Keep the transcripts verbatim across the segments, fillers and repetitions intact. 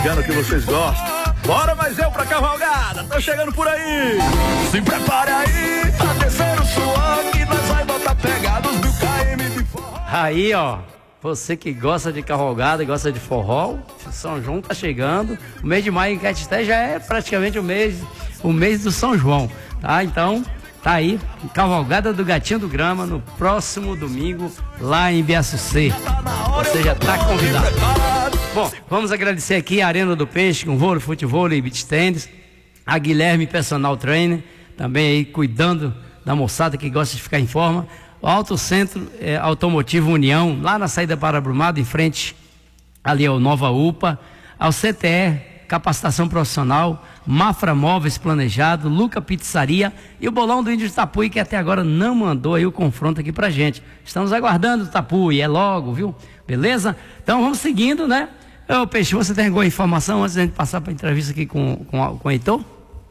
Que vocês gostam. Bora mais eu pra cavalgada, tô chegando por aí. Se prepare aí, atenção no suor que nós vai botar pegados mil km de forró. Aí, ó, você que gosta de cavalgada, gosta de forró, São João tá chegando. O mês de maio em Caetité já é praticamente o mês, o mês do São João, tá? Então, tá aí, Cavalgada do Gatinho do Grama no próximo domingo lá em Biaçucê. Você já tá convidado. Bom, vamos agradecer aqui a Arena do Peixe, com vôlei, futebol e beach tennis, a Guilherme Personal Trainer, também aí cuidando da moçada que gosta de ficar em forma, o Auto Centro eh, Automotivo União, lá na saída para Brumado, em frente ali ao Nova U P A, ao C T E, Capacitação Profissional, Mafra Móveis Planejado, Luca Pizzaria e o Bolão do Índio de Tapuí, que até agora não mandou aí o confronto aqui pra gente. Estamos aguardando o Tapuí, é logo, viu? Beleza? Então vamos seguindo, né? Ô Peixe, você tem alguma informação antes de a gente passar para a entrevista aqui com, com, com o Heitor?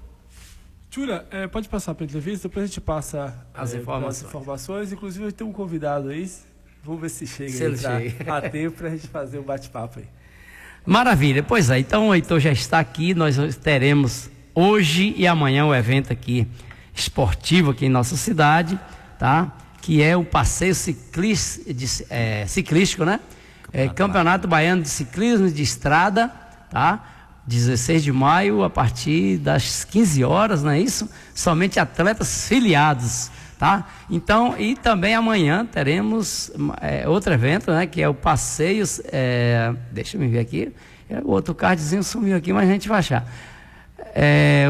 Tchura, é, pode passar para a entrevista, depois a gente passa as, é, informações. as informações. Inclusive eu tenho um convidado aí, vamos ver se chega se aí chega. Pra, a tempo para a gente fazer um bate-papo aí. Maravilha, pois é, então o Heitor já está aqui, nós teremos hoje e amanhã o evento aqui esportivo aqui em nossa cidade, tá? Que é o passeio ciclis, de, é, ciclístico, né? É, Campeonato Baiano de Ciclismo de Estrada, tá? dezesseis de maio, a partir das quinze horas, não é isso? Somente atletas filiados, tá? Então, e também amanhã teremos é, outro evento, né? Que é o passeio, é, deixa eu me ver aqui, é, o outro cardzinho sumiu aqui, mas a gente vai achar. É,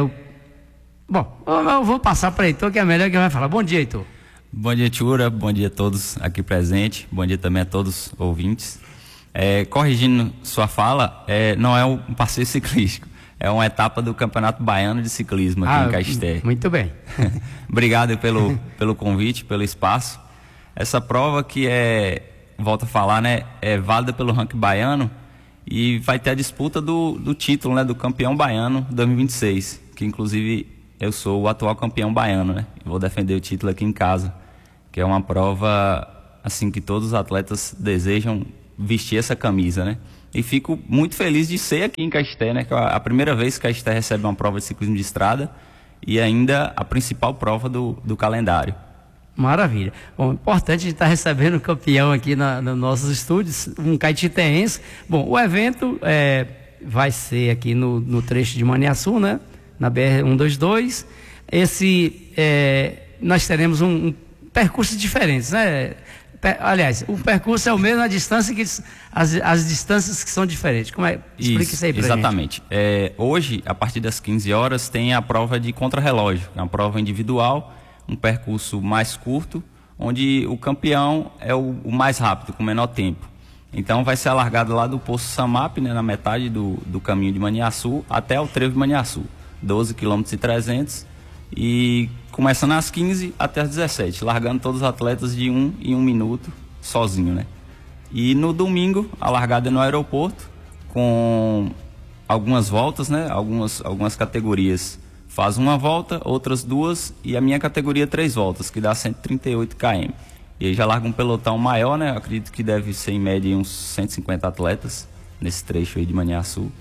bom, eu vou passar para o Heitor, que é melhor que vai falar. Bom dia, Heitor. Bom dia, Tchura, bom dia a todos aqui presentes, bom dia também a todos os ouvintes. É, corrigindo sua fala, é, não é um passeio ciclístico, é uma etapa do Campeonato Baiano de Ciclismo aqui ah, em Caetité. Muito bem. Obrigado pelo, pelo convite, pelo espaço. Essa prova que é, volto a falar, né, é válida pelo ranking baiano e vai ter a disputa do, do título, né, do campeão baiano dois mil e vinte e seis, que inclusive eu sou o atual campeão baiano, né? Vou defender o título aqui em casa, que é uma prova assim que todos os atletas desejam vestir essa camisa, né? E fico muito feliz de ser aqui em Caetité, né? Que é a primeira vez que Caetité recebe uma prova de ciclismo de estrada e ainda a principal prova do, do calendário. Maravilha. Bom, importante estar recebendo o campeão aqui na, nos nossos estúdios, um caetitense. Bom, o evento é, vai ser aqui no, no trecho de Maniaçu, né? Na B R cento e vinte e dois. Esse, é, nós teremos um, um percurso diferente, né? Aliás, o percurso é o mesmo, a distância que as, as distâncias que são diferentes. Como é? Explica isso, isso aí pra exatamente. gente. É, hoje, a partir das quinze horas, tem a prova de contrarrelógio, é uma prova individual, um percurso mais curto, onde o campeão é o, o mais rápido, com menor tempo. Então vai ser alargado lá do Poço Samap, né, na metade do, do caminho de Maniaçu, até o trevo de Maniaçu, doze quilômetros e trezentos, e começando às quinze até às dezessete, largando todos os atletas de um em um minuto, sozinho, né? E no domingo, a largada é no aeroporto, com algumas voltas, né? Algumas, algumas categorias faz uma volta, outras duas, e a minha categoria três voltas, que dá cento e trinta e oito quilômetros. E aí já larga um pelotão maior, né? Eu acredito que deve ser em média uns cento e cinquenta atletas nesse trecho aí de Maniaçu.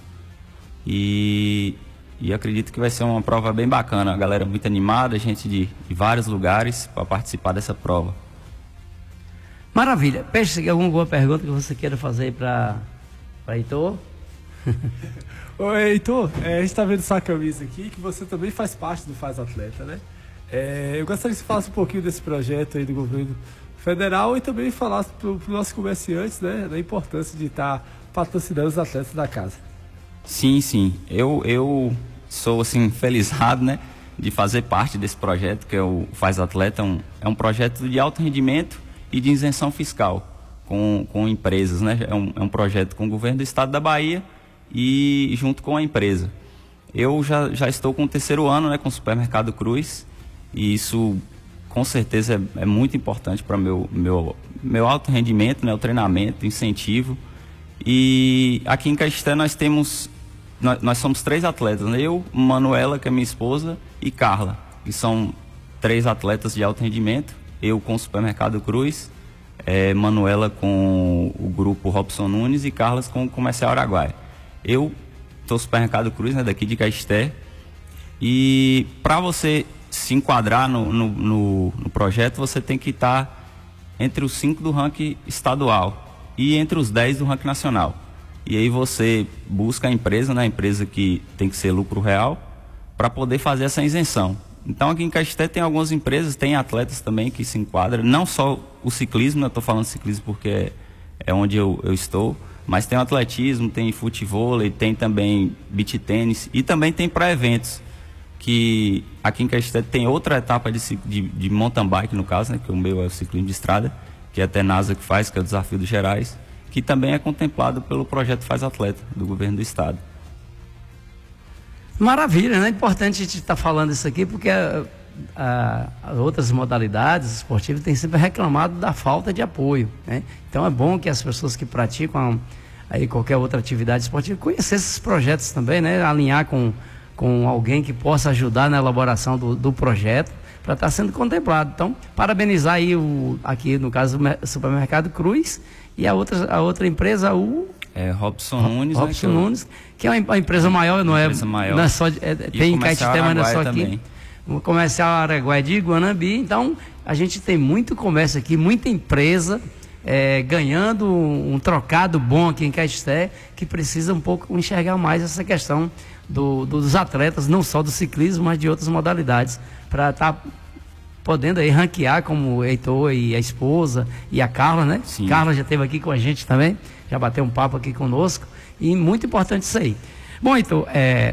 E... E acredito que vai ser uma prova bem bacana, a galera muito animada, gente de, de vários lugares para participar dessa prova. Maravilha. Peixe, alguma boa pergunta que você queira fazer aí para Heitor? Oi, Heitor, é, a gente está vendo sua camisa aqui, que você também faz parte do Faz Atleta, né? É, eu gostaria que você falasse um pouquinho desse projeto aí do governo federal e também falasse para os nossos comerciantes, né, da importância de estar patrocinando os atletas da casa. Sim, sim. Eu, eu sou, assim, felizado, né, de fazer parte desse projeto, que é o Faz Atleta. Um, é um projeto de alto rendimento e de isenção fiscal com, com empresas, né? É um, é um projeto com o governo do estado da Bahia e junto com a empresa. Eu já, já estou com o terceiro ano, né, com o Supermercado Cruz, e isso, com certeza, é, é muito importante para o meu, meu, meu alto rendimento, né, o treinamento, o incentivo. E aqui em Caetité nós temos... Nós, nós somos três atletas, né? Eu, Manuela, que é minha esposa, e Carla, que são três atletas de alto rendimento. Eu com o Supermercado Cruz, é, Manuela com o grupo Robson Nunes e Carla com o Comercial Araguaia. Eu estou no Supermercado Cruz, né, daqui de Caetité. E para você se enquadrar no, no, no, no projeto, você tem que estar entre os cinco do ranking estadual e entre os dez do ranking nacional. E aí você busca a empresa, né, a empresa que tem que ser lucro real, para poder fazer essa isenção. Então aqui em Caetité tem algumas empresas, tem atletas também que se enquadram, não só o ciclismo, eu estou falando ciclismo porque é, é onde eu, eu estou, mas tem o atletismo, tem futevôlei, tem também beach tênis e também tem para eventos, que aqui em Caetité tem outra etapa de, de, de mountain bike, no caso, né, que o meu é o ciclismo de estrada, que é a Tenasa que faz, que é o Desafio dos Gerais, que também é contemplado pelo projeto Faz Atleta, do governo do estado. Maravilha, né? É importante a gente estar falando isso aqui, porque a, a, as outras modalidades esportivas têm sempre reclamado da falta de apoio, né? Então é bom que as pessoas que praticam aí qualquer outra atividade esportiva conheçam esses projetos também, né? Alinhar com, com alguém que possa ajudar na elaboração do, do projeto para estar sendo contemplado. Então, parabenizar aí o, aqui no caso do Supermercado Cruz e a outra, a outra empresa, o É, Robson Nunes, Robson né, que Nunes, que é uma empresa maior, não é, empresa maior. não é só, de, é, tem em Caetité, mas não é só aqui. Também. O comercial Araguaia de Guanambi. Então, a gente tem muito comércio aqui, muita empresa é, ganhando um, um trocado bom aqui em Caetité, que precisa um pouco enxergar mais essa questão do, do, dos atletas, não só do ciclismo, mas de outras modalidades, para estar tá podendo aí ranquear, como o Heitor e a esposa e a Carla, né? Sim. Carla já esteve aqui com a gente também, já bateu um papo aqui conosco, e muito importante isso aí. Bom, Heitor, é,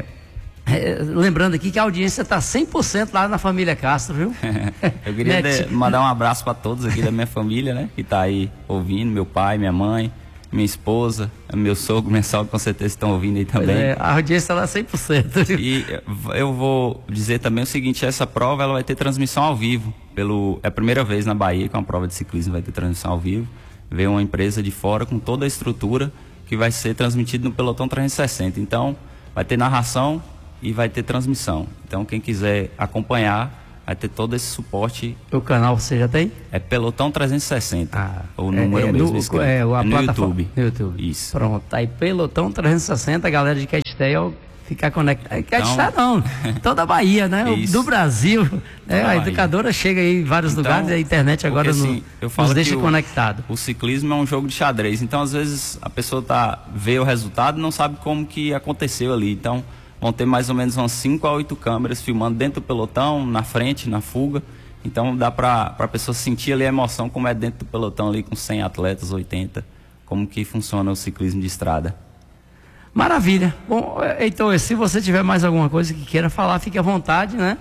é, lembrando aqui que a audiência está cem por cento lá na família Castro, viu? Eu queria de, mandar um abraço para todos aqui da minha família, né? Que está aí ouvindo, meu pai, minha mãe, minha esposa, meu sogro, minha sogra, com certeza estão ouvindo aí também. É, a audiência está lá cem por cento. E eu vou dizer também o seguinte, essa prova ela vai ter transmissão ao vivo. Pelo, é a primeira vez na Bahia que uma prova de ciclismo vai ter transmissão ao vivo. Veio uma empresa de fora com toda a estrutura que vai ser transmitido no Pelotão trezentos e sessenta. Então, vai ter narração e vai ter transmissão. Então, quem quiser acompanhar, vai ter todo esse suporte. O canal você já tem? É Pelotão trezentos e sessenta. Ah, o número é, é mesmo no, escrito. É, a é no plataforma, YouTube. No YouTube. Isso. Pronto, tá aí Pelotão trezentos e sessenta, a galera de Caetité, ficar conectado. Caetité não, toda a Bahia, né? Isso. Do Brasil. Né? A Bahia. educadora chega aí em vários Então, lugares e a internet agora porque, no, assim, eu falo nos deixa que conectado. O, o ciclismo é um jogo de xadrez. Então, às vezes, a pessoa tá, vê o resultado e não sabe como que aconteceu ali. Então, vão ter mais ou menos umas cinco a oito câmeras filmando dentro do pelotão, na frente, na fuga. Então, dá para a pessoa sentir ali a emoção, como é dentro do pelotão ali com cem atletas, oitenta, como que funciona o ciclismo de estrada. Maravilha. Bom, então, se você tiver mais alguma coisa que queira falar, fique à vontade, né?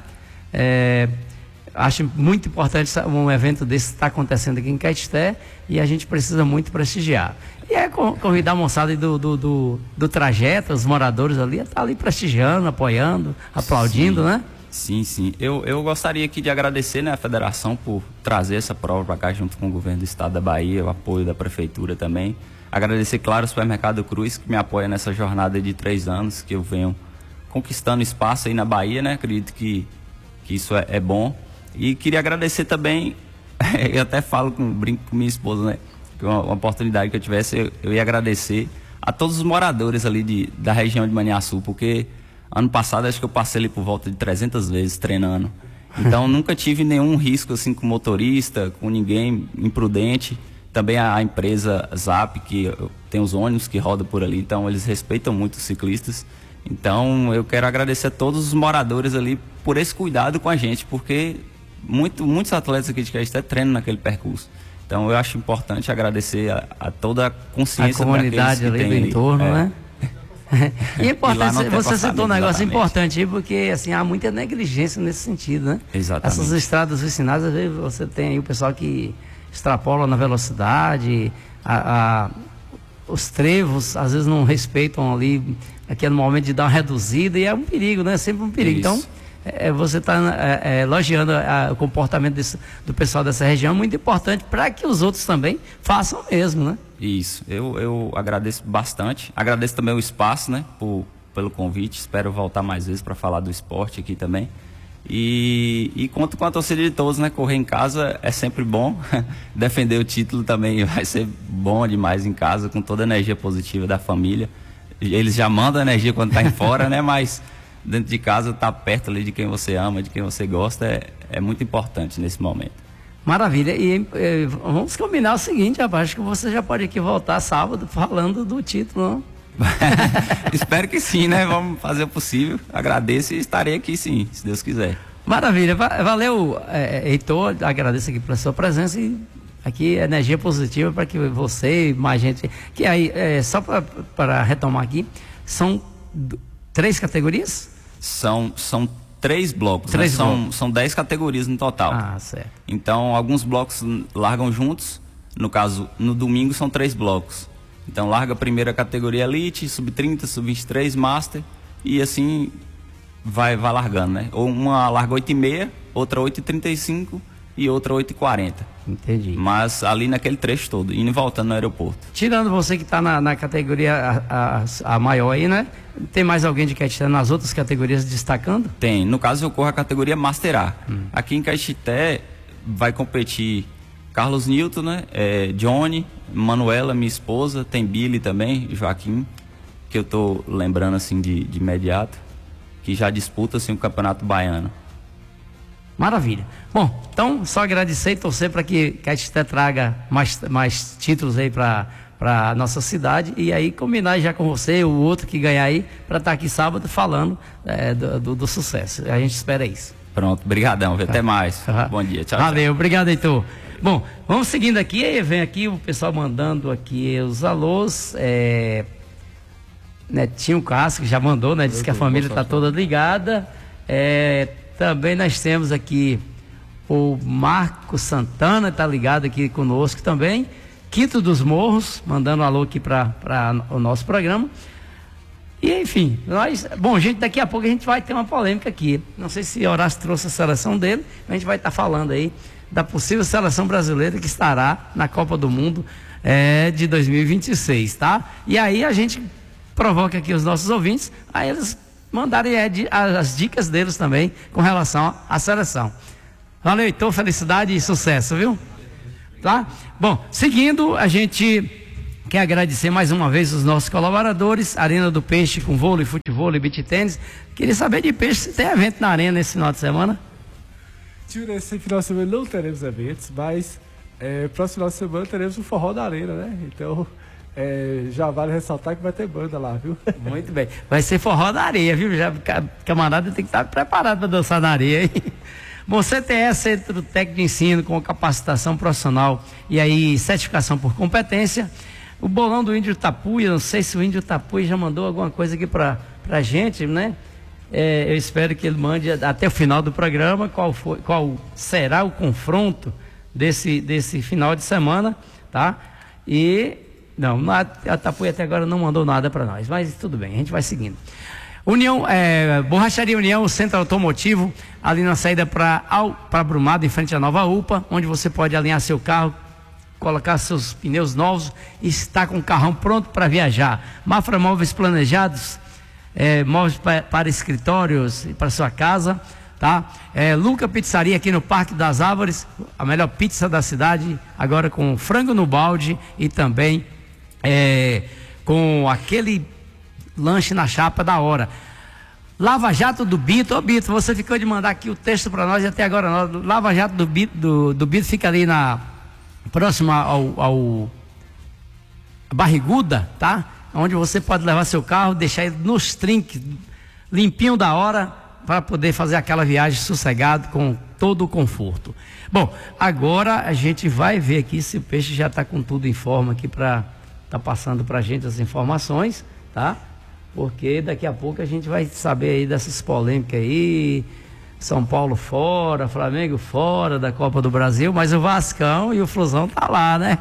É, acho muito importante um evento desse estar acontecendo aqui em Caetité e a gente precisa muito prestigiar. E é convidar a moçada do, do, do, do trajeto, os moradores ali, a estar ali prestigiando, apoiando, aplaudindo, sim, né? Sim, sim. Eu, eu gostaria aqui de agradecer, né, a federação por trazer essa prova para cá junto com o governo do estado da Bahia, o apoio da prefeitura também. Agradecer, claro, o Supermercado Cruz, que me apoia nessa jornada de três anos, que eu venho conquistando espaço aí na Bahia, né? Acredito que, que isso é, é bom. E queria agradecer também, eu até falo, com, brinco com minha esposa, né? Que uma, uma oportunidade que eu tivesse, eu, eu ia agradecer a todos os moradores ali de, da região de Maniaçu, porque ano passado acho que eu passei ali por volta de trezentas vezes treinando. Então nunca tive nenhum risco assim com motorista, com ninguém imprudente. Também a, a empresa Zap, que tem os ônibus que rodam por ali, então eles respeitam muito os ciclistas. Então eu quero agradecer a todos os moradores ali por esse cuidado com a gente, porque muito, muitos atletas aqui de Caetité treinam naquele percurso. Então eu acho importante agradecer a, a toda a consciência a comunidade ali do entorno, é. né? E é importante, e você citou um negócio exatamente. importante aí, porque assim, há muita negligência nesse sentido, né? Exatamente. Essas estradas vicinais, às vezes você tem aí o pessoal que extrapola na velocidade, a, a, os trevos às vezes não respeitam ali aquele momento de dar uma reduzida, e é um perigo, né? É sempre um perigo. Isso. Então, é, você está é, é, elogiando a, o comportamento desse, do pessoal dessa região, muito importante para que os outros também façam o mesmo, né? Isso, eu, eu agradeço bastante, agradeço também o espaço, né, por, pelo convite, espero voltar mais vezes para falar do esporte aqui também, e, e conto com a torcida de todos, né, correr em casa é sempre bom, defender o título também vai ser bom demais em casa, com toda a energia positiva da família. eles já mandam energia quando tá em fora, né? Mas dentro de casa, tá perto ali de quem você ama, de quem você gosta, é, é muito importante nesse momento. Maravilha. E eh, vamos combinar o seguinte, rapaz, acho que você já pode aqui voltar sábado falando do título, não? Espero que sim, né? Vamos fazer o possível. Agradeço e estarei aqui sim, se Deus quiser. Maravilha. Valeu, é, Heitor. Agradeço aqui pela sua presença e aqui energia positiva para que você e mais gente. Que aí, é, só para retomar aqui, são três categorias? São, são três blocos, três né? São, blocos. São dez categorias no total. Ah, certo. Então, alguns blocos largam juntos. No caso, no domingo são três blocos. Então, larga a primeira categoria Elite, sub trinta, sub vinte e três, Master. E assim vai, vai largando, né? Ou uma larga oito e meia, outra oito e trinta e cinco e outra oito e quarenta. Entendi. Mas ali naquele trecho todo, indo e voltando no aeroporto. Tirando você que está na, na categoria a, a, a maior aí, né? Tem mais alguém de Caetité nas outras categorias destacando? Tem. No caso, eu corro a categoria Master A. Hum. Aqui em Caetité vai competir Carlos Newton, né? É, Johnny, Manuela, minha esposa, tem Billy também, Joaquim, que eu tô lembrando assim de, de imediato, que já disputa assim o Campeonato Baiano. Maravilha. Bom, então só agradecer e torcer para que Caetité traga mais, mais títulos aí para para nossa cidade e aí combinar já com você, o outro que ganhar aí, para estar aqui sábado falando é, do, do, do sucesso. A gente espera isso. Pronto, brigadão, até mais. Uhum. Bom dia, tchau. Valeu, tchau. Obrigado, Heitor. Bom, vamos seguindo aqui, vem aqui o pessoal mandando aqui os alôs, é, Netinho Castro, que já mandou, né, disse que a família está toda ligada, é, também nós temos aqui o Marco Santana, está ligado aqui conosco também, Quinto dos Morros, mandando um alô aqui para o nosso programa. E enfim, nós, bom, gente, daqui a pouco a gente vai ter uma polêmica aqui. Não sei se Horácio trouxe a seleção dele, mas a gente vai estar tá falando aí da possível seleção brasileira que estará na Copa do Mundo é, de dois mil e vinte e seis, tá? E aí a gente provoca aqui os nossos ouvintes, a eles mandarem é, as dicas deles também com relação à seleção. Valeu, Heitor, felicidade e sucesso, viu? Tá? Bom, seguindo, a gente quer agradecer mais uma vez os nossos colaboradores, Arena do Peixe com vôlei, futebol e beach tênis. Queria saber de peixe se tem evento na Arena esse final de semana. Tio, nesse final de semana não teremos eventos, mas é, próximo final de semana teremos o forró da Arena, né? Então, é, já vale ressaltar que vai ter banda lá, viu? Muito bem. Vai ser forró da areia, viu? Já, camarada tem que estar preparado para dançar na areia, hein? Bom, C T E, Centro Técnico de Ensino com capacitação profissional e aí certificação por competência. O bolão do Índio Tapuia, não sei se o Índio Tapuia já mandou alguma coisa aqui para a gente, né? É, eu espero que ele mande até o final do programa qual, foi, qual será o confronto desse, desse final de semana, tá? E, não, a, a Tapuia até agora não mandou nada para nós, mas tudo bem, a gente vai seguindo. União, é, Borracharia União, o Centro Automotivo, ali na saída para Brumado, em frente à Nova U P A, onde você pode alinhar seu carro, colocar seus pneus novos e estar com o carrão pronto para viajar. Mafra Móveis Planejados, é, móveis para, para escritórios e para sua casa, tá? É, Luca Pizzaria aqui no Parque das Árvores, a melhor pizza da cidade, agora com frango no balde e também é, com aquele lanche na chapa da hora. Lava Jato do Bito, ô Bito, você ficou de mandar aqui o texto para nós e até agora não. Lava Jato do Bito, do, do Bito fica ali na próxima ao, ao Barriguda, tá? Onde você pode levar seu carro, deixar ele nos trinques, limpinho da hora, para poder fazer aquela viagem sossegado com todo o conforto. Bom, agora a gente vai ver aqui se o peixe já está com tudo em forma aqui para tá passando para a gente as informações, tá? Porque daqui a pouco a gente vai saber aí dessas polêmicas aí, São Paulo fora, Flamengo fora da Copa do Brasil, mas o Vascão e o Flusão tá lá, né?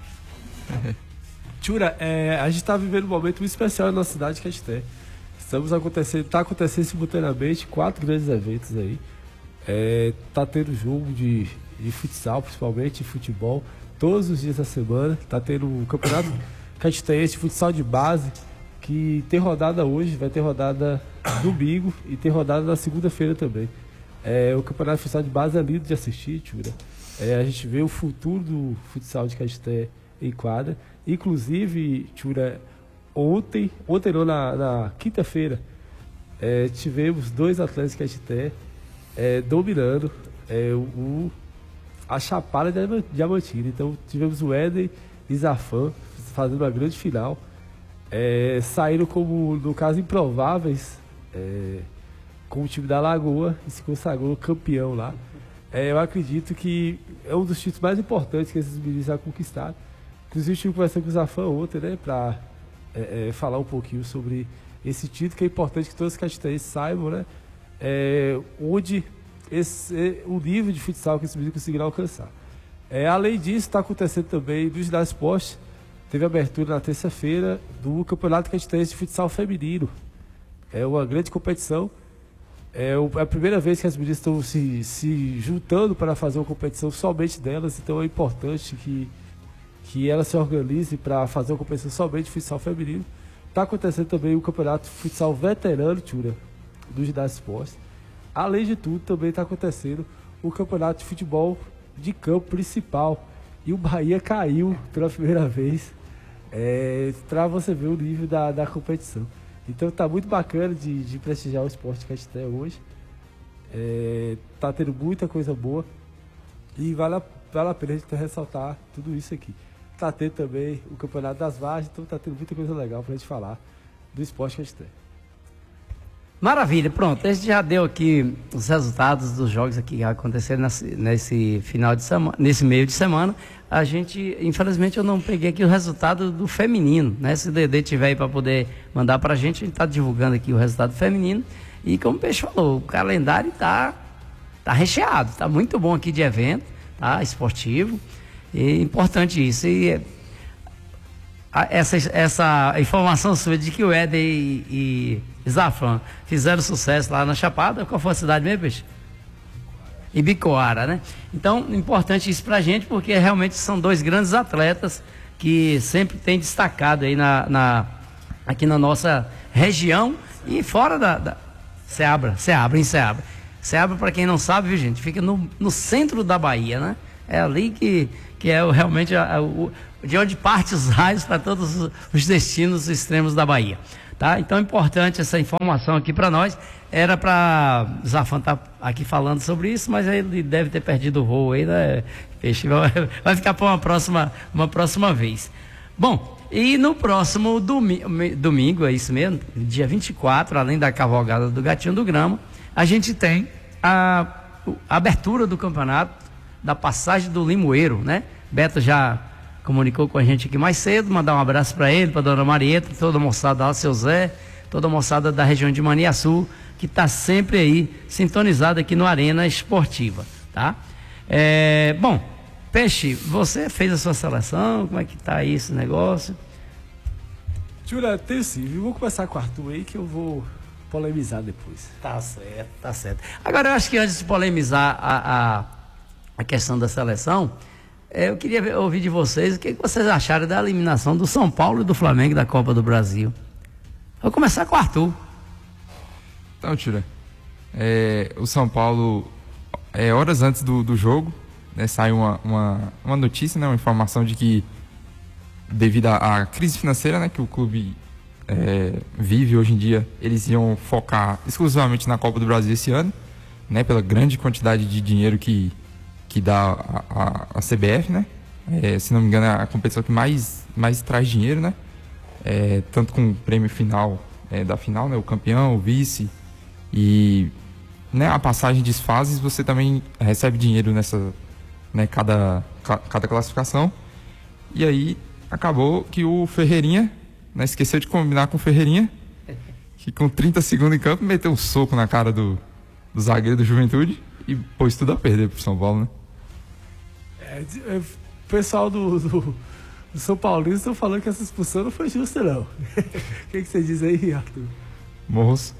Tchura, é, a gente está vivendo um momento muito especial na nossa cidade, Caetité. Estamos acontecendo, está acontecendo simultaneamente quatro grandes eventos aí. É, tá tendo jogo de, de futsal, principalmente, de futebol, todos os dias da semana. Tá tendo o campeonato caetitense de futsal de base, que tem rodada hoje, vai ter rodada domingo e tem rodada na segunda-feira também. É, o campeonato de futsal de base é lindo de assistir, Tchura. É, a gente vê o futuro do futsal de Caetité em quadra. Inclusive, Tchura, ontem, ontem não, na, na quinta-feira, é, tivemos dois atletas que a gente tem é, dominando é, o, a Chapada Diamantina. Então tivemos o Éden e Zafan fazendo uma grande final. É, saíram como, no caso, improváveis é, com o time da Lagoa e se consagrou campeão lá. É, eu acredito que é um dos títulos mais importantes que esses meninos já conquistaram. Inclusive, eu estive conversando com o Zafan ontem, né, para é, é, falar um pouquinho sobre esse título, que é importante que todos os castanhos saibam, né, é, onde esse, é, o nível de futsal que esses meninos conseguiram alcançar. É, além disso, está acontecendo também no Ginásio Esporte, teve abertura na terça-feira do Campeonato Castanhense de Futsal Feminino. É uma grande competição. É a primeira vez que as meninas estão se, se juntando para fazer uma competição somente delas, então é importante que, que elas se organizem para fazer uma competição somente de futsal feminino. Está acontecendo também o Campeonato Futsal Veterano, Tchura, do Ginásio Esporte. Além de tudo, também está acontecendo o Campeonato de Futebol de Campo Principal. E o Bahia caiu pela primeira vez, é, para você ver o nível da, da competição. Então tá muito bacana de, de prestigiar o esporte que a gente tem hoje. É, tá tendo muita coisa boa e vale a, vale a pena a gente ressaltar tudo isso aqui. Tá tendo também o Campeonato das Vargens, então tá tendo muita coisa legal pra gente falar do esporte que a gente tem. Maravilha, pronto, a gente já deu aqui os resultados dos jogos aqui que aconteceram nesse, nesse final de semana, nesse meio de semana. A gente, infelizmente, eu não peguei aqui o resultado do feminino, né? Se o Dedê tiver aí para poder mandar pra gente, a gente tá divulgando aqui o resultado feminino. E como o Peixe falou, o calendário tá, tá recheado, tá muito bom aqui de evento, tá? Esportivo. E importante isso. E essa, essa informação sua de que o Éden e, e Zafan fizeram sucesso lá na Chapada, qual foi a cidade mesmo, Peixe? Ibicoara, né? Então, importante isso pra gente, porque realmente são dois grandes atletas que sempre têm destacado aí na, na, aqui na nossa região e fora da, da Ceabra, Ceabra, em Ceabra. Ceabra, para quem não sabe, viu, gente, fica no, no centro da Bahia, né? É ali que, que é o, realmente a, a, o, de onde parte os raios para todos os, os destinos extremos da Bahia. Tá? Então é importante essa informação aqui para nós. Era para Zafan estar tá aqui falando sobre isso, mas ele deve ter perdido o voo aí, né? Peixe vai, vai ficar para uma próxima, uma próxima vez. Bom, e no próximo domi domingo, é isso mesmo, dia vinte e quatro, além da cavalgada do Gatinho do Grama, a gente tem a, a abertura do campeonato da Passagem do Limoeiro, né? Beto já comunicou com a gente aqui mais cedo, mandar um abraço para ele, para dona Marieta, toda a moçada lá, seu Zé, toda a moçada da região de Maniaçu, que está sempre aí sintonizada aqui no Arena Esportiva, tá? É, bom, Peixe, você fez a sua seleção, como é que tá aí esse negócio? Jura, tem sim, eu vou começar com o Arthur aí que eu vou polemizar depois. Tá certo, tá certo. Agora eu acho que antes de polemizar a, a, a questão da seleção, eu queria ver, ouvir de vocês o que vocês acharam da eliminação do São Paulo e do Flamengo da Copa do Brasil. Vou começar com o Arthur. Então, Tira, é, o São Paulo, é, horas antes do, do jogo, né, saiu uma, uma, uma notícia, né, uma informação de que, devido à crise financeira, né, que o clube é, vive hoje em dia, eles iam focar exclusivamente na Copa do Brasil esse ano, né, pela grande quantidade de dinheiro que que dá a, a, a C B F, né? É, se não me engano, é a competição que mais, mais traz dinheiro, né? É, tanto com o prêmio final é, da final, né? O campeão, o vice e, né, a passagem de fases, você também recebe dinheiro nessa, né, cada, cada classificação. E aí acabou que o Ferreirinha, né, esqueceu de combinar com o Ferreirinha, que com trinta segundos em campo meteu um soco na cara do, do zagueiro do Juventude e pôs tudo a perder pro São Paulo, né? É, é, o pessoal do, do, do São Paulino estão falando que essa expulsão não foi justa, não. O que, que você diz aí, Arthur? Moço.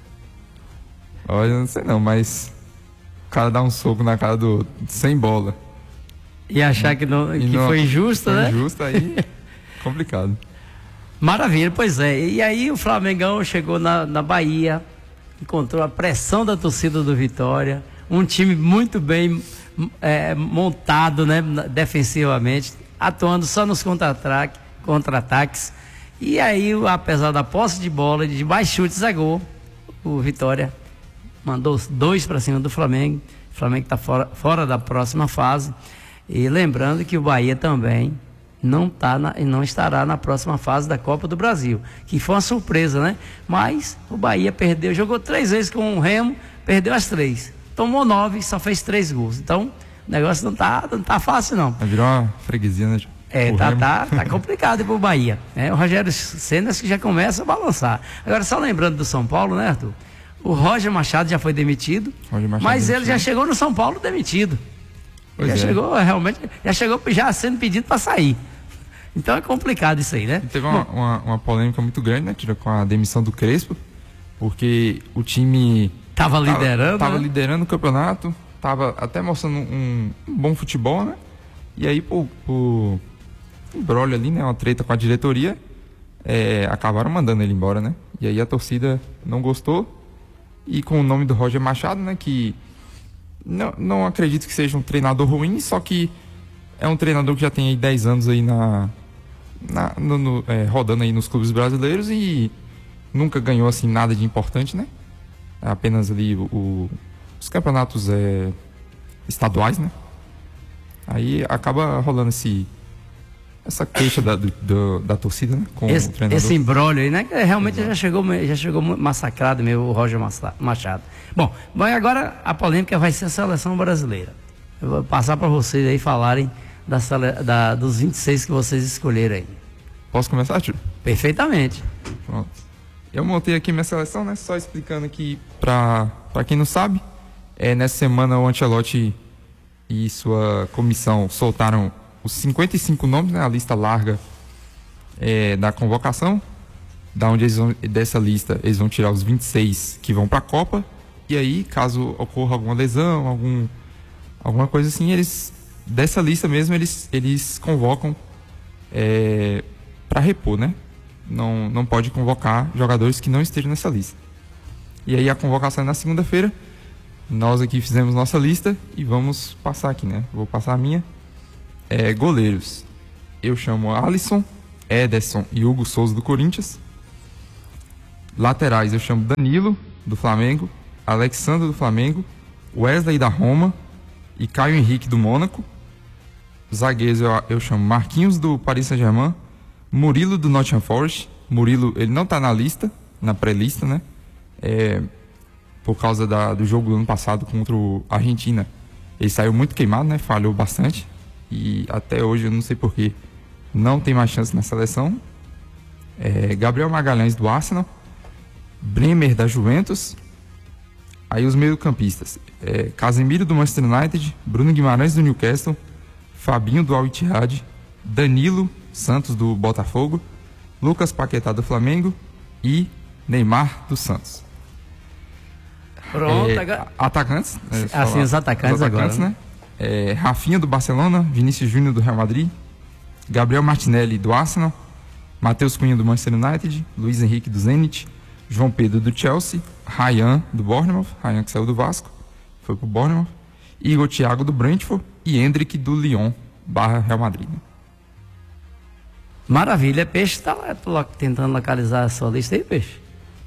Olha, não sei não, mas o cara dá um soco na cara do sem bola. E achar que, não, que não, foi injusta, né? Injusta, aí complicado. Maravilha, pois é. E aí o Flamengão chegou na, na Bahia, encontrou a pressão da torcida do Vitória, um time muito bem é, montado, né, defensivamente, atuando só nos contra-ataques, contra-ataques E aí, apesar da posse de bola e de mais chutes a gol, o Vitória mandou dois para cima do Flamengo. O Flamengo está fora, fora da próxima fase. E lembrando que o Bahia também não, tá na, não estará na próxima fase da Copa do Brasil, que foi uma surpresa, né? Mas o Bahia perdeu, jogou três vezes com o Remo, perdeu as três. Tomou nove, só fez três gols. Então, o negócio não tá, não tá fácil, não. Vai virar uma freguesia, né? É, tá, tá, tá complicado pro Bahia. É, o Rogério Ceni que já começa a balançar. Agora, só lembrando do São Paulo, né, Arthur? O Roger Machado já foi demitido, mas ele já chegou no São Paulo demitido. Ele já é. chegou, realmente, já chegou já sendo pedido para sair. Então é complicado isso aí, né? E teve uma, uma, uma polêmica muito grande, né, Tira, com a demissão do Crespo, porque o time tava liderando, tava, tava né? liderando o campeonato, tava até mostrando um, um bom futebol, né? E aí, por, por um brolho ali, né, uma treta com a diretoria, é, acabaram mandando ele embora, né? E aí a torcida não gostou, e com o nome do Roger Machado, né, que não, não acredito que seja um treinador ruim, só que é um treinador que já tem aí dez anos aí na, na, no, no, é, rodando aí nos clubes brasileiros e nunca ganhou assim nada de importante, né? Apenas ali o, o, os campeonatos é, estaduais, né? Aí acaba rolando esse, essa queixa da, do, do, da torcida, né? Com esse, o treinador. Esse embrólio aí, né? Que realmente já chegou, já chegou massacrado mesmo o Roger Machado. Bom, mas agora a polêmica vai ser a seleção brasileira. Eu vou passar para vocês aí falarem da, da, dos vinte e seis que vocês escolheram aí. Posso começar, tio? Perfeitamente. Pronto. Eu montei aqui minha seleção, né? Só explicando aqui para para quem não sabe, é, nessa semana o Ancelotti e sua comissão soltaram os cinquenta e cinco nomes, né? A lista larga é, da convocação, da onde eles vão, dessa lista eles vão tirar os vinte e seis que vão para a Copa, e aí caso ocorra alguma lesão, algum alguma coisa assim, eles dessa lista mesmo eles eles convocam é, para repor, né? Não, não pode convocar jogadores que não estejam nessa lista. E aí a convocação é na segunda-feira. Nós aqui fizemos nossa lista e vamos passar aqui, né? Vou passar a minha. É, goleiros. Eu chamo Alisson, Ederson e Hugo Souza do Corinthians. Laterais eu chamo Danilo do Flamengo, Alexandre do Flamengo, Wesley da Roma e Caio Henrique do Mônaco. Zagueiros eu, eu chamo Marquinhos do Paris Saint-Germain, Murilo do Nottingham Forest. Murilo, ele não está na lista, na pré-lista, né? É, por causa da, do jogo do ano passado contra a Argentina. Ele saiu muito queimado, né? Falhou bastante. E até hoje, eu não sei porquê, não tem mais chance na seleção. É, Gabriel Magalhães do Arsenal, Bremer da Juventus. Aí os meio-campistas. É, Casemiro do Manchester United, Bruno Guimarães do Newcastle, Fabinho do Al Ittihad, Danilo Santos do Botafogo, Lucas Paquetá do Flamengo e Neymar do Santos. Pronto, é, agora... Atacantes. É, assim, os atacantes, os atacantes agora, né? É, Rafinha do Barcelona, Vinícius Júnior do Real Madrid, Gabriel Martinelli do Arsenal, Matheus Cunha do Manchester United, Luiz Henrique do Zenit, João Pedro do Chelsea, Ryan do Bournemouth, Ryan que saiu do Vasco, foi pro Bournemouth, Igor Thiago do Brentford e Hendrick do Lyon barra Real Madrid. Maravilha, Peixe está lá tentando localizar a sua lista aí, Peixe?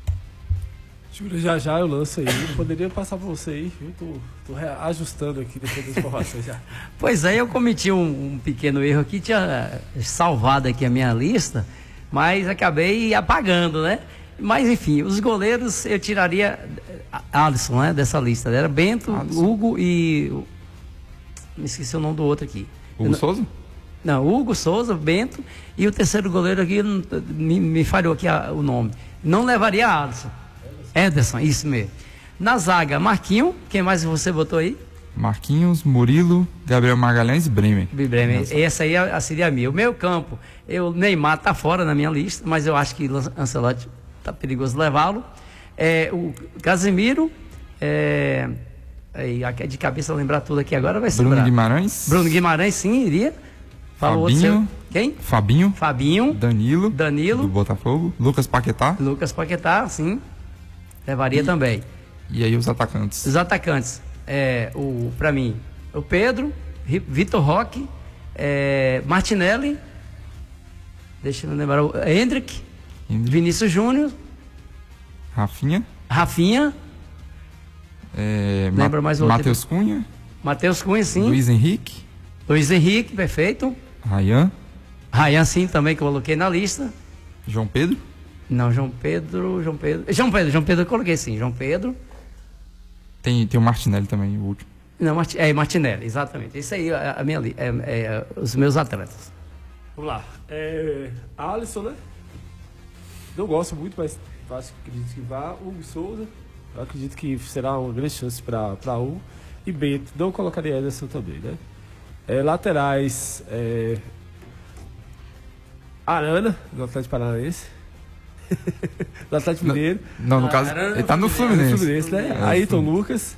Júlio, já já eu lanço aí. Eu poderia passar para você aí, viu? Tô, tô ajustando aqui depois das informações já. Pois é, eu cometi um, um pequeno erro aqui, tinha salvado aqui a minha lista, mas acabei apagando, né? Mas enfim, os goleiros eu tiraria Alisson, né? Dessa lista. Era Bento, Alisson. Hugo e. Me esqueci o nome do outro aqui. Hugo eu, Souza? Não, Hugo Souza, Bento e o terceiro goleiro aqui, me, me falhou aqui a, o nome. Não levaria Alisson. Ederson, isso mesmo. Na zaga, Marquinhos, quem mais você botou aí? Marquinhos, Murilo, Gabriel Magalhães e Bremer. Bremer, essa aí seria a minha. O meu campo, eu, Neymar tá fora na minha lista, mas eu acho que Ancelotti tá perigoso levá-lo. É, o Casemiro, é, é, de cabeça lembrar tudo aqui agora vai ser. Bruno Guimarães. Bruno Guimarães, sim, iria. Falou Fabinho. Quem? Fabinho. Fabinho. Danilo. Danilo. Do Botafogo. Lucas Paquetá. Lucas Paquetá, sim. Levaria e, também. E aí os atacantes? Os atacantes, é, o, pra mim, o Pedro, Vitor Roque, é, Martinelli deixa eu lembrar, o Hendrick, Hendrick. Vinícius Júnior, Rafinha. Rafinha, É, Lembra Ma mais o outro? Matheus Cunha. Matheus Cunha, sim. Luiz Henrique. Luiz Henrique, perfeito. Rayan. Rayan, sim, também que eu coloquei na lista. João Pedro. Não, João Pedro, João Pedro. João Pedro, João Pedro eu coloquei sim, João Pedro. Tem, tem o Martinelli também, o último. Não, Marti- é Martinelli, exatamente. Isso aí é a minha li- é, é, os meus atletas. Vamos lá. É, Alisson, né? Não gosto muito, mas acho que acredito que vá. Hugo Souza. Eu acredito que será uma grande chance para Hugo. E Bento. Não colocaria Ederson também, né? É, laterais. É, Arana, do Atlético Paranaense. do Atlético Não, Mineiro. não, no Ah, caso, era- ele tá no No Fluminense. Fluminense, né? É, Ayrton Fluminense. Lucas.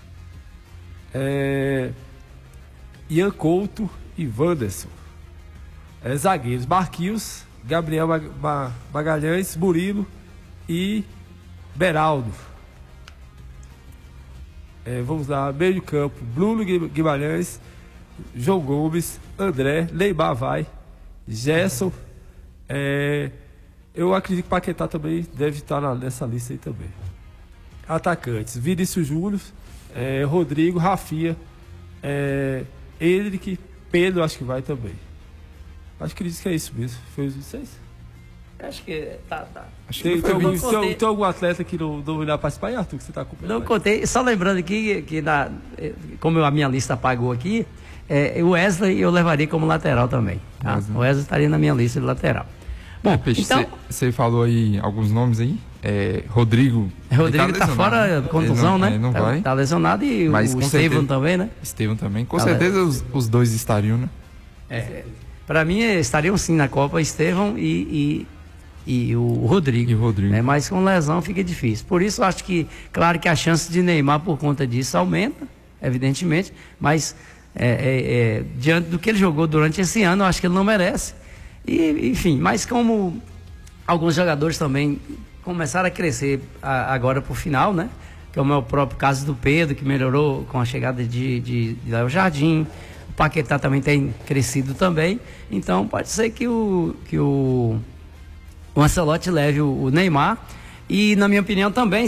É, Ian Couto e Wanderson. É, zagueiros, Marquinhos, Gabriel Mag- Ma- Magalhães, Murilo e Beraldo. É, vamos lá, meio de campo, Bruno Gui- Guimarães, João Gomes, André, Neymar vai, Gerson. É, eu acredito que Paquetá também deve estar na- nessa lista aí também. Atacantes, Vinícius Júnior, é, Rodrigo, Rafinha, é, Henrique, Pedro, acho que vai também. Acho que ele disse que é isso mesmo. Foi os seis? Acho que tá, tá. Acho que Tem, não tem, foi algum, bem. contei. tem, tem algum atleta que não, não irá participar, Arthur, que você está acompanhando? Não contei, só lembrando aqui que na, eh, como a minha lista apagou aqui, é, o Wesley eu levaria como lateral também. Tá? Wesley. O Wesley estaria na minha lista de lateral. Bom, Peixe, então, você falou aí alguns nomes aí. É, Rodrigo. Rodrigo ele tá lesionado. fora de contusão, Ele não- né? é, não tá, vai. tá lesionado e Mas o com Estevam certeza- também, né? Estevam também. Com Tá certeza os, os dois estariam, né? É, para mim estariam sim na Copa Estevam e, e, e o Rodrigo. E o Rodrigo. Né? Mas com lesão fica difícil. Por isso eu acho que, claro que a chance de Neymar por conta disso aumenta, evidentemente, mas é, é, é, diante do que ele jogou durante esse ano, eu acho que ele não merece. E, enfim, mas como alguns jogadores também começaram a crescer a, agora pro final, né? Como é o próprio caso do Pedro, que melhorou com a chegada de, de, de Léo Jardim. O Paquetá também tem crescido também. Então pode ser que o, que o, o Ancelotti leve o, o Neymar. E na minha opinião também